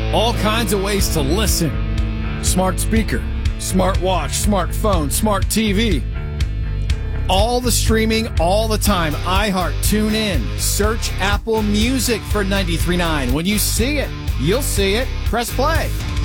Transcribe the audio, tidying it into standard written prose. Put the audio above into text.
All kinds of ways to listen. Smart speaker, smart watch, smartphone, smart TV. All the streaming, all the time. iHeart, tune in. Search Apple Music for 93.9. When you see it, you'll see it. Press play.